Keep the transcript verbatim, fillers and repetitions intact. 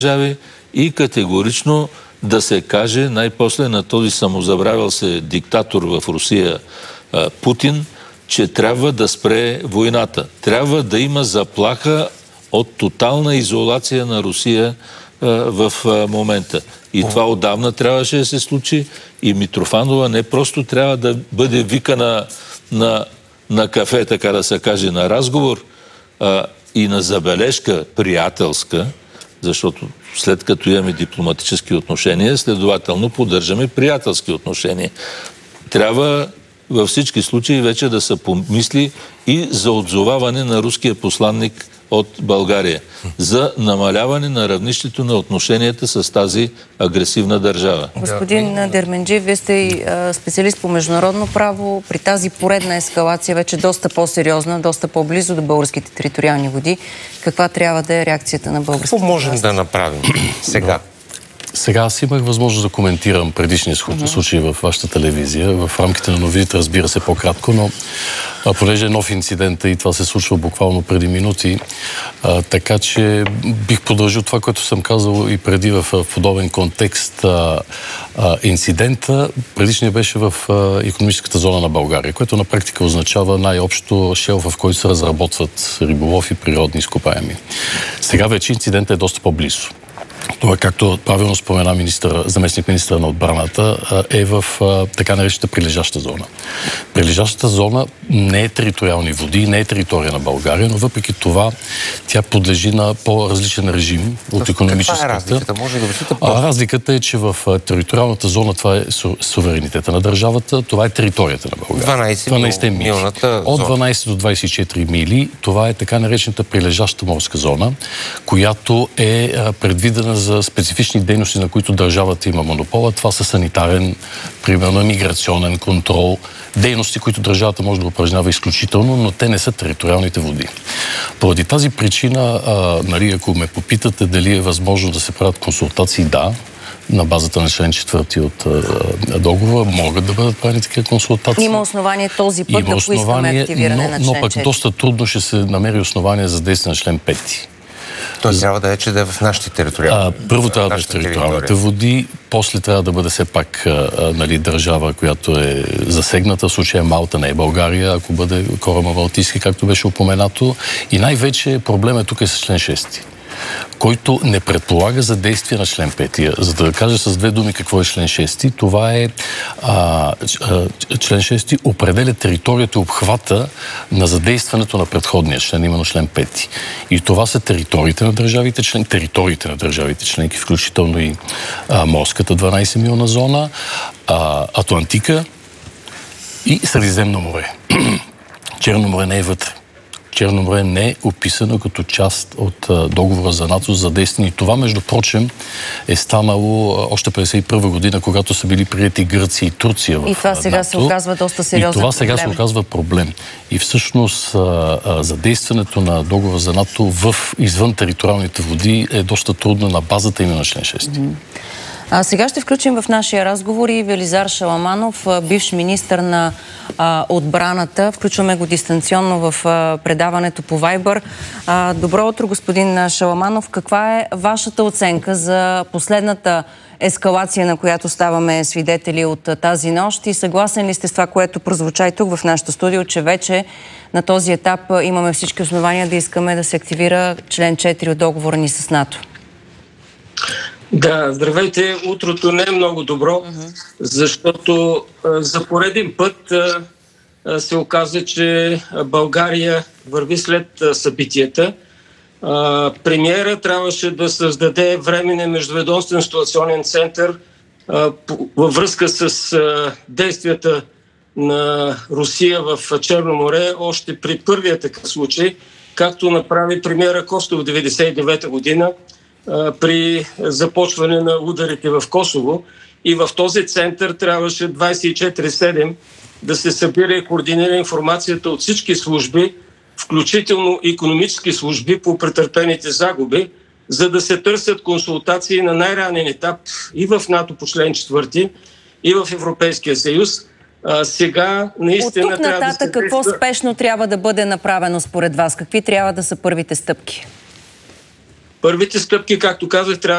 държави и категорично да се каже най-после на този самозабравил се диктатор в Русия Путин, че трябва да спре войната. Трябва да има заплаха от тотална изолация на Русия в момента. И това отдавна трябваше да се случи. И Митрофанова не просто трябва да бъде викана на, на кафе, така да се каже, на разговор а, и на забележка приятелска, защото след като имаме дипломатически отношения, следователно поддържаме приятелски отношения. Трябва във всички случаи вече да се помисли и за отзоваване на руския посланник от България, за намаляване на равнището на отношенията с тази агресивна държава. Господин Дерменджиев, вие сте и специалист по международно право. При тази поредна ескалация, вече доста по-сериозна, доста по-близо до българските териториални води, каква трябва да е реакцията на българските? Какво можем да направим сега? Сега аз имах възможност да коментирам предишния uh-huh. случай в вашата телевизия, в рамките на новините, разбира се, по-кратко, но а, понеже е нов инцидент и това се случва буквално преди минути, а, така че бих продължил това, което съм казал и преди в, в подобен контекст. А, а, инцидента предишния беше в а, икономическата зона на България, което на практика означава най-общо шелф, в който се разработват риболов и природни изкопаеми. Сега вече инцидентът е доста по-близо. Това, както правилно спомена министър, заместник министър на отбраната, е в така наречената прилежаща зона. Прилежащата зона не е териториални води, не е територия на България, но въпреки това тя подлежи на по-различен режим от икономическата. Каква е разликата? Може да обясните а, разликата е, че в териториалната зона това е суверенитета на държавата, това е територията на България. дванайсет милната От дванайсет до двайсет и четири мили, това е така наречената прилежаща морска зона, която е предвидена за специфични дейности, на които държавата има монопола. Това са санитарен, примерно миграционен контрол, дейности, които държавата може да упражнява изключително, но те не са териториалните води. Поради тази причина, а, нали, ако ме попитате дали е възможно да се правят консултации, да, на базата на член четвърти от а, договора могат да бъдат правени такива консултации. Има основание този път да поискаме активиране но, на член но пък четири. доста трудно ще се намери основание за действие на член пети. Той трябва да е, че да е в нашите териториални. Първо трябва да е в териториалните води, после трябва да бъде все пак а, нали, държава, която е засегната. В случая Малта, не е България, ако бъде кораба Балтийски, както беше упоменато. И най-вече проблемът тук е с член шести, който не предполага за действие на член пети. За да кажа с две думи какво е член шести, това е а, а, член шести определя територията и обхвата на задействането на предходния член, именно член пети. И това са териториите на държавите членки, териториите на държавите членки, включително и а, морската дванайсет милна зона, а, Атлантика и Средиземно море. Черно море не е вътре. Черно море не е описано като част от а, договора за НАТО за действие. И това, между прочим, е станало а, още петдесет и първа година, когато са били приети Гърция и Турция в НАТО. И това сега НАТО. се оказва доста сериозен проблем. И това сега проблем. се оказва проблем. И всъщност а, а, задействането на договора за НАТО в извън териториалните води е доста трудно на базата именно на член шести. Mm-hmm. А сега ще включим в нашия разговор и Велизар Шаламанов, бивш министър на а, отбраната. Включваме го дистанционно в а, предаването по Вайбър. А, добро утро, господин Шаламанов. Каква е вашата оценка за последната ескалация, на която ставаме свидетели от а, тази нощ? И съгласен ли сте с това, което прозвуча и тук в нашото студио, че вече на този етап а, имаме всички основания да искаме да се активира член четири от договора ни с НАТО? Да, здравейте. Утрото не е много добро, uh-huh. защото а, за пореден път а, а, се оказа, че България върви след а, събитията. А, премиера трябваше да създаде временен междуведомствен ситуационен център а, по, във връзка с а, действията на Русия в Черно море още при първия такъв случай, както направи премиера Костов в деветдесет и девета година, при започване на ударите в Косово. И в този център трябваше двайсет и четири седем да се събира и координира информацията от всички служби, включително икономически служби по претърпените загуби, за да се търсят консултации на най-ранен етап и в НАТО по член четвърти, и в Европейския съюз. А, сега наистина от тук нататък трябва да се какво действа... спешно трябва да бъде направено според вас? Какви трябва да са първите стъпки? Първите стъпки, както казах, трябва